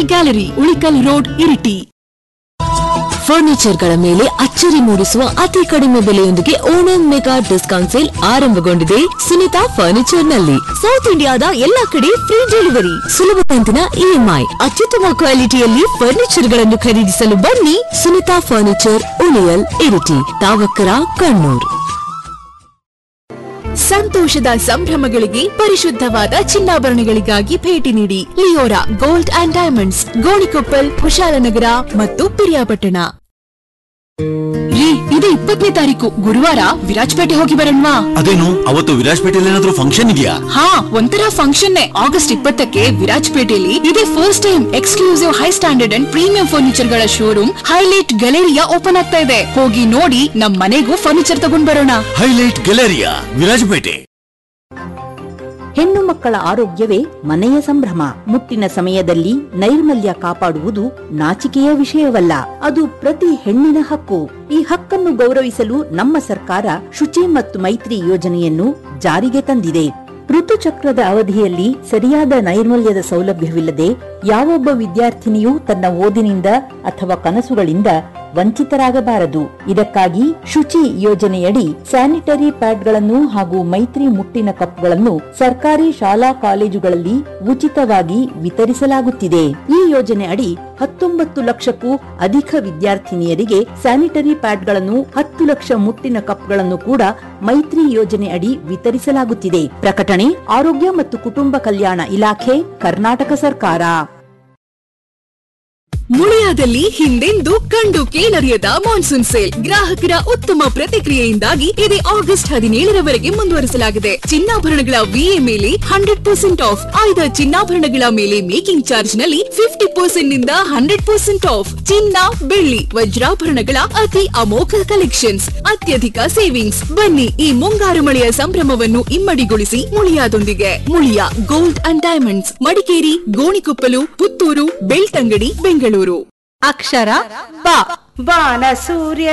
Gallery, Ulikkal road, Iritty. ಫರ್ನಿಚರ್ಗಳ ಮೇಲೆ ಅಚ್ಚರಿ ಮೂಡಿಸುವ ಅತಿ ಕಡಿಮೆ ಬೆಲೆಯೊಂದಿಗೆ ಓಣಂ ಮೆಗಾ ಡಿಸ್ಕೌಂಟ್ ಸೇಲ್ ಆರಂಭಗೊಂಡಿದೆ ಸುನಿತಾ ಫರ್ನಿಚರ್ ನಲ್ಲಿ. ಸೌತ್ ಇಂಡಿಯಾದ ಎಲ್ಲಾ ಕಡೆ ಫ್ರೀ ಡೆಲಿವರಿ, ಸುಲಭ ಕಂತಿನ ಇಎಂಐ, ಅತ್ಯುತ್ತಮ ಕ್ವಾಲಿಟಿಯಲ್ಲಿ ಫರ್ನಿಚರ್ ಗಳನ್ನು ಖರೀದಿಸಲು ಬನ್ನಿ. ಸುನಿತಾ ಫರ್ನಿಚರ್, ಉಳಿಯಲ್, ಇರಿಟಿ, ತಾವಕ್ಕರ, ಕಣ್ಣೂರ್. ಸಂತೋಷದ ಸಂಭ್ರಮಗಳಿಗೆ ಪರಿಶುದ್ಧವಾದ ಚಿನ್ನಾಭರಣಗಳಿಗಾಗಿ ಭೇಟಿ ನೀಡಿ Leora gold and diamonds, Gonikoppal, Kushalnagar ಮತ್ತು ಪಿರಿಯಾಪಟ್ಟಣ. ರೀ, ಇದು 20ನೇ ತಾರೀಕು ಗುರುವಾರ ವಿರಾಜಪೇಟೆ ಹೋಗಿ ಬರೋಣವಾ? ಅದೇನು ಅವತ್ತು ವಿರಾಜಪೇಟೆಯಲ್ಲಿ ಏನಾದ್ರೂ ಫಂಕ್ಷನ್ ಇದೆಯಾ? ಹಾ, ಒಂಥರ ಫಂಕ್ಷನ್. ಆಗಸ್ಟ್ 20ಕ್ಕೆ ವಿರಾಜಪೇಟೆಯಲ್ಲಿ ಇದೇ first time exclusive high standard and premium furniture ಗಳ ಶೋರೂಮ್ ಹೈಲೈಟ್ ಗ್ಯಾಲರಿಯಾ ಓಪನ್ ಆಗ್ತಾ ಇದೆ. ಹೋಗಿ ನೋಡಿ ನಮ್ ಮನೆಗೂ ಫರ್ನಿಚರ್ ತಗೊಂಡ್ ಬರೋಣ. Highlight Galleria, Virajpet. ಹೆಣ್ಣು ಮಕ್ಕಳ ಆರೋಗ್ಯವೇ ಮನೆಯ ಸಂಭ್ರಮ. ಮುಟ್ಟಿನ ಸಮಯದಲ್ಲಿ ನೈರ್ಮಲ್ಯ ಕಾಪಾಡುವುದು ನಾಚಿಕೆಯ ವಿಷಯವಲ್ಲ, ಅದು ಪ್ರತಿ ಹೆಣ್ಣಿನ ಹಕ್ಕು. ಈ ಹಕ್ಕನ್ನು ಗೌರವಿಸಲು ನಮ್ಮ ಸರ್ಕಾರ ಶುಚಿ ಮತ್ತು ಮೈತ್ರಿ ಯೋಜನೆಯನ್ನು ಜಾರಿಗೆ ತಂದಿದೆ. ಋತುಚಕ್ರದ ಅವಧಿಯಲ್ಲಿ ಸರಿಯಾದ ನೈರ್ಮಲ್ಯದ ಸೌಲಭ್ಯವಿಲ್ಲದೆ ಯಾವೊಬ್ಬ ವಿದ್ಯಾರ್ಥಿನಿಯೂ ತನ್ನ ಓದಿನಿಂದ ಅಥವಾ ಕನಸುಗಳಿಂದ ವಂಚಿತರಾಗಬಾರದು. ಇದಕ್ಕಾಗಿ ಶುಚಿ ಯೋಜನೆಯಡಿ ಸ್ಯಾನಿಟರಿ ಪ್ಯಾಡ್ಗಳನ್ನು ಹಾಗೂ ಮೈತ್ರಿ ಮುಟ್ಟಿನ ಕಪ್ಗಳನ್ನು ಸರ್ಕಾರಿ ಶಾಲಾ ಕಾಲೇಜುಗಳಲ್ಲಿ ಉಚಿತವಾಗಿ ವಿತರಿಸಲಾಗುತ್ತಿದೆ. ಈ ಯೋಜನೆ ಅಡಿ 19 ಲಕ್ಷಕ್ಕೂ ಅಧಿಕ ವಿದ್ಯಾರ್ಥಿನಿಯರಿಗೆ ಸ್ಯಾನಿಟರಿ ಪ್ಯಾಡ್ಗಳನ್ನು, 10 ಲಕ್ಷ ಮುಟ್ಟಿನ ಕಪ್ಗಳನ್ನು ಕೂಡ ಮೈತ್ರಿ ಯೋಜನೆ ಅಡಿ ವಿತರಿಸಲಾಗುತ್ತಿದೆ. ಪ್ರಕಟಣೆ ಆರೋಗ್ಯ ಮತ್ತು ಕುಟುಂಬ ಕಲ್ಯಾಣ ಇಲಾಖೆ, ಕರ್ನಾಟಕ ಸರ್ಕಾರ. ಮುಳಿಯಾದಲ್ಲಿ ಹಿಂದೆಂದೂ ಕಂಡು ಕೇಳರಿಯದ ಮಾನ್ಸೂನ್ ಸೇಲ್. ಗ್ರಾಹಕರ ಉತ್ತಮ ಪ್ರತಿಕ್ರಿಯೆಯಿಂದಾಗಿ ಇದು ಆಗಸ್ಟ್ 17ರವರೆಗೆ ಮುಂದುವರಿಸಲಾಗಿದೆ. ಚಿನ್ನಾಭರಣಗಳ ವಿಎ ಮೇಲೆ 100% ಆಫ್, ಆಯ್ದ ಚಿನ್ನಾಭರಣಗಳ ಮೇಲೆ ಮೇಕಿಂಗ್ ಚಾರ್ಜ್ ನಲ್ಲಿ 50% ನಿಂದ 100% ಆಫ್. ಚಿನ್ನ, ಬೆಳ್ಳಿ, ವಜ್ರಾಭರಣಗಳ ಅತಿ ಅಮೋಘ ಕಲೆಕ್ಷನ್ಸ್, ಅತ್ಯಧಿಕ ಸೇವಿಂಗ್ಸ್. ಬನ್ನಿ ಈ ಮುಂಗಾರು ಮಳೆಯ ಸಂಭ್ರಮವನ್ನು ಇಮ್ಮಡಿಗೊಳಿಸಿ ಮುಳಿಯಾದೊಂದಿಗೆ. Muliya gold and diamonds, Madikeri, Gonikoppal, Puttur, Belthangady, Bengaluru. ಅಕ್ಷರ ಬ ಬಾನ ಸೂರ್ಯ